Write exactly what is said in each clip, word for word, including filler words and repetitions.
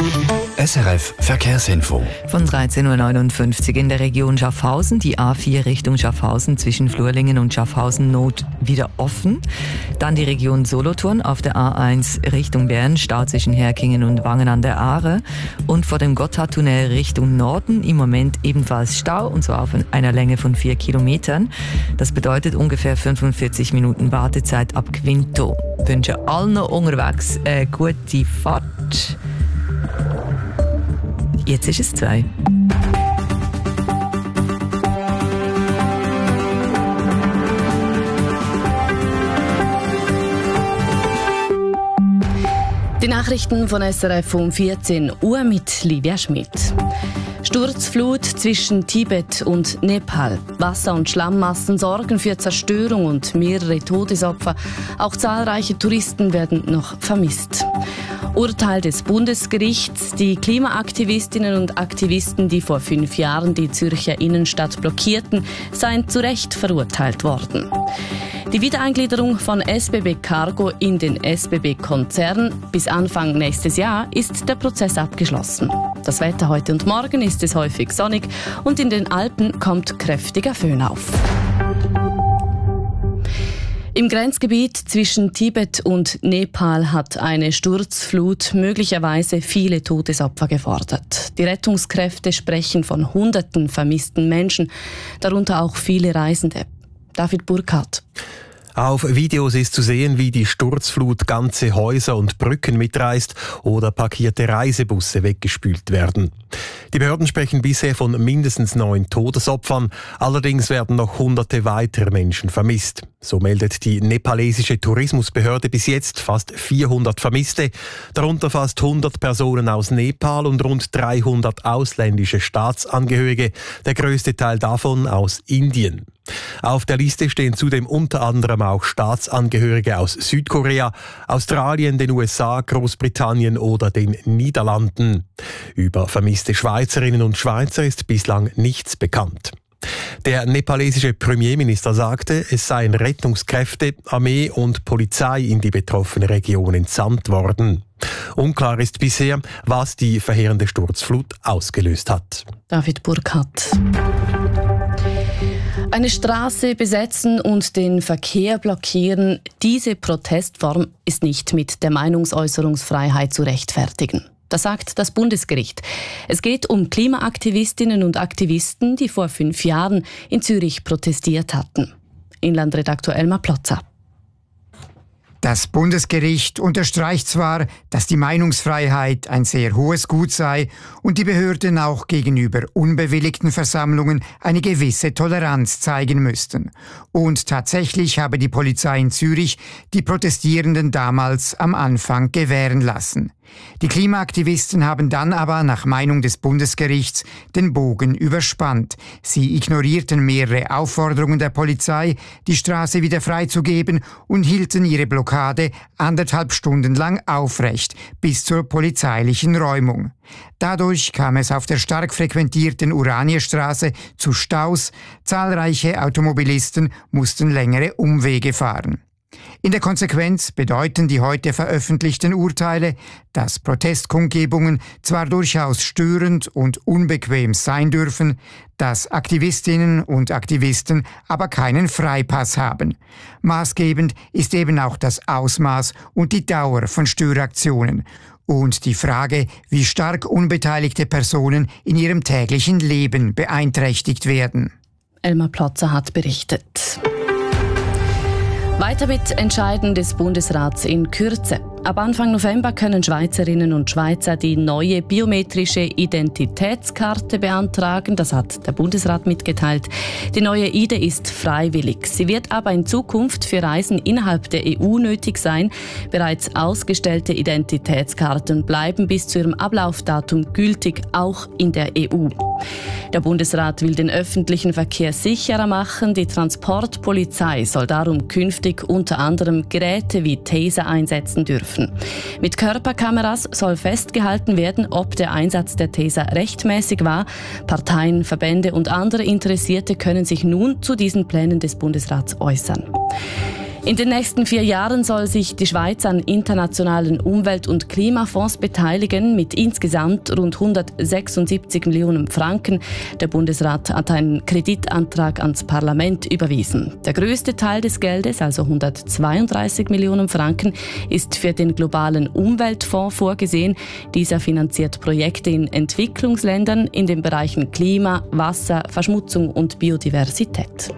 S R F Verkehrsinfo. Von dreizehn Uhr neunundfünfzig in der Region Schaffhausen, die A vier Richtung Schaffhausen zwischen Flurlingen und Schaffhausen Not wieder offen. Dann die Region Solothurn auf der A eins Richtung Bern, Stau zwischen Herkingen und Wangen an der Aare. Und vor dem Gotthardtunnel Richtung Norden im Moment ebenfalls Stau, und zwar auf einer Länge von vier Kilometern. Das bedeutet ungefähr fünfundvierzig Minuten Wartezeit ab Quinto. Ich wünsche allen noch unterwegs eine gute Fahrt. Jetzt ist es zwei. Die Nachrichten von S R F um vierzehn Uhr mit Livia Schmidt. Sturzflut zwischen Tibet und Nepal. Wasser- und Schlammmassen sorgen für Zerstörung und mehrere Todesopfer. Auch zahlreiche Touristen werden noch vermisst. Urteil des Bundesgerichts: Die Klimaaktivistinnen und Aktivisten, die vor fünf Jahren die Zürcher Innenstadt blockierten, seien zu Recht verurteilt worden. Die Wiedereingliederung von S B B Cargo in den S B B-Konzern. Bis Anfang nächstes Jahr ist der Prozess abgeschlossen. Das Wetter heute und morgen ist es häufig sonnig und in den Alpen kommt kräftiger Föhn auf. Im Grenzgebiet zwischen Tibet und Nepal hat eine Sturzflut möglicherweise viele Todesopfer gefordert. Die Rettungskräfte sprechen von Hunderten vermissten Menschen, darunter auch viele Reisende. David Burkhardt. Auf Videos ist zu sehen, wie die Sturzflut ganze Häuser und Brücken mitreißt oder parkierte Reisebusse weggespült werden. Die Behörden sprechen bisher von mindestens neun Todesopfern, allerdings werden noch hunderte weitere Menschen vermisst. So meldet die nepalesische Tourismusbehörde bis jetzt fast vierhundert Vermisste, darunter fast hundert Personen aus Nepal und rund dreihundert ausländische Staatsangehörige, der größte Teil davon aus Indien. Auf der Liste stehen zudem unter anderem auch Staatsangehörige aus Südkorea, Australien, den U S A, Großbritannien oder den Niederlanden. Über vermisste Schweizerinnen und Schweizer ist bislang nichts bekannt. Der nepalesische Premierminister sagte, es seien Rettungskräfte, Armee und Polizei in die betroffene Region entsandt worden. Unklar ist bisher, was die verheerende Sturzflut ausgelöst hat. David Burkhardt. Eine Straße besetzen und den Verkehr blockieren, diese Protestform ist nicht mit der Meinungsäußerungsfreiheit zu rechtfertigen. Das sagt das Bundesgericht. Es geht um Klimaaktivistinnen und Aktivisten, die vor fünf Jahren in Zürich protestiert hatten. Inlandredaktor Elmar Plotzer. Das Bundesgericht unterstreicht zwar, dass die Meinungsfreiheit ein sehr hohes Gut sei und die Behörden auch gegenüber unbewilligten Versammlungen eine gewisse Toleranz zeigen müssten. Und tatsächlich habe die Polizei in Zürich die Protestierenden damals am Anfang gewähren lassen. Die Klimaaktivisten haben dann aber nach Meinung des Bundesgerichts den Bogen überspannt. Sie ignorierten mehrere Aufforderungen der Polizei, die Straße wieder freizugeben, und hielten ihre Blockade anderthalb Stunden lang aufrecht, bis zur polizeilichen Räumung. Dadurch kam es auf der stark frequentierten Uranierstraße zu Staus. Zahlreiche Automobilisten mussten längere Umwege fahren. In der Konsequenz bedeuten die heute veröffentlichten Urteile, dass Protestkundgebungen zwar durchaus störend und unbequem sein dürfen, dass Aktivistinnen und Aktivisten aber keinen Freipass haben. Maßgebend ist eben auch das Ausmaß und die Dauer von Störaktionen und die Frage, wie stark unbeteiligte Personen in ihrem täglichen Leben beeinträchtigt werden. Elmar Plotzer hat berichtet. Weiter mit Entscheiden des Bundesrats in Kürze. Ab Anfang November können Schweizerinnen und Schweizer die neue biometrische Identitätskarte beantragen. Das hat der Bundesrat mitgeteilt. Die neue I D ist freiwillig. Sie wird aber in Zukunft für Reisen innerhalb der E U nötig sein. Bereits ausgestellte Identitätskarten bleiben bis zu ihrem Ablaufdatum gültig, auch in der E U. Der Bundesrat will den öffentlichen Verkehr sicherer machen. Die Transportpolizei soll darum künftig unter anderem Geräte wie Taser einsetzen dürfen. Mit Körperkameras soll festgehalten werden, ob der Einsatz der Taser rechtmäßig war. Parteien, Verbände und andere Interessierte können sich nun zu diesen Plänen des Bundesrats äußern. In den nächsten vier Jahren soll sich die Schweiz an internationalen Umwelt- und Klimafonds beteiligen mit insgesamt rund hundertsechsundsiebzig Millionen Franken. Der Bundesrat hat einen Kreditantrag ans Parlament überwiesen. Der größte Teil des Geldes, also hundertzweiunddreißig Millionen Franken, ist für den globalen Umweltfonds vorgesehen. Dieser finanziert Projekte in Entwicklungsländern in den Bereichen Klima, Wasser, Verschmutzung und Biodiversität.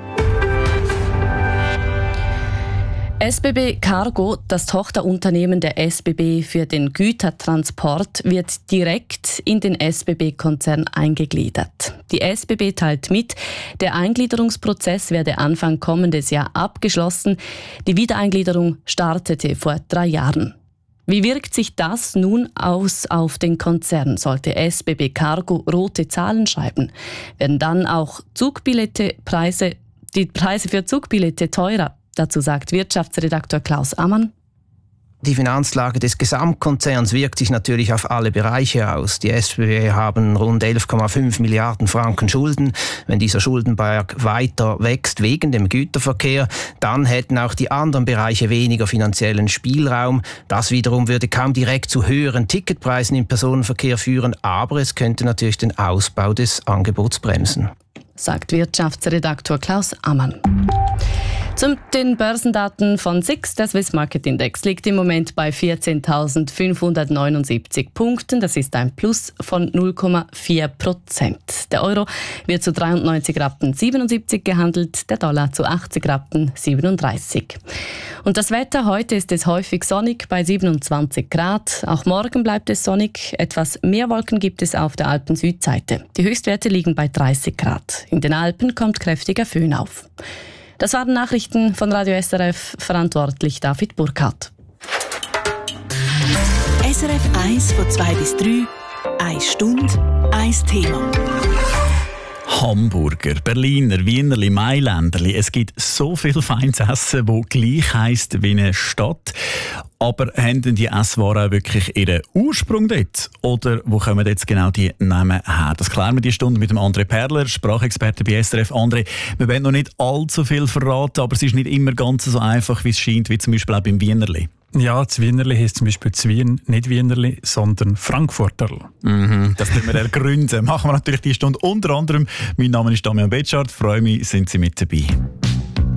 S B B Cargo, das Tochterunternehmen der S B B für den Gütertransport, wird direkt in den S B B-Konzern eingegliedert. Die S B B teilt mit, der Eingliederungsprozess werde Anfang kommendes Jahr abgeschlossen. Die Wiedereingliederung startete vor drei Jahren. Wie wirkt sich das nun aus auf den Konzern? Sollte S B B Cargo rote Zahlen schreiben, werden dann auch Zugbillette Preise, die Preise für Zugbillette teurer. Dazu sagt Wirtschaftsredakteur Klaus Ammann. Die Finanzlage des Gesamtkonzerns wirkt sich natürlich auf alle Bereiche aus. Die S B B haben rund elf Komma fünf Milliarden Franken Schulden. Wenn dieser Schuldenberg weiter wächst wegen dem Güterverkehr, dann hätten auch die anderen Bereiche weniger finanziellen Spielraum. Das wiederum würde kaum direkt zu höheren Ticketpreisen im Personenverkehr führen, aber es könnte natürlich den Ausbau des Angebots bremsen, sagt Wirtschaftsredakteur Klaus Ammann. Zu den Börsendaten von S I X. Der Swiss Market Index liegt im Moment bei vierzehntausendfünfhundertneunundsiebzig Punkten. Das ist ein Plus von null Komma vier Prozent. Der Euro wird zu dreiundneunzig Rappen siebenundsiebzig gehandelt, der Dollar zu achtzig Rappen siebenunddreißig. Und das Wetter, heute ist es häufig sonnig bei siebenundzwanzig Grad. Auch morgen bleibt es sonnig. Etwas mehr Wolken gibt es auf der Alpen-Südseite. Die Höchstwerte liegen bei dreißig Grad. In den Alpen kommt kräftiger Föhn auf. Das waren Nachrichten von Radio S R F, verantwortlich David Burkhardt. S R F eins von zwei bis drei, eine Stunde, ein Thema. Hamburger, Berliner, Wienerli, Mailänderli. Es gibt so viel feines Essen, das gleich heisst wie eine Stadt. Aber haben denn die Esswaren auch wirklich ihren Ursprung dort? Oder wo kommen jetzt genau die Namen her? Das klären wir die Stunde mit dem André Perler, Sprachexperte bei S R F. André, wir wollen noch nicht allzu viel verraten, aber es ist nicht immer ganz so einfach, wie es scheint, wie zum Beispiel auch beim Wienerli. Ja, das Wienerli heisst zum Beispiel Zwien, nicht Wienerli, sondern Frankfurterl. Mhm, das müssen wir ergründen. Machen wir natürlich die Stunde unter anderem. Mein Name ist Damian Betschart, freue mich, sind Sie mit dabei.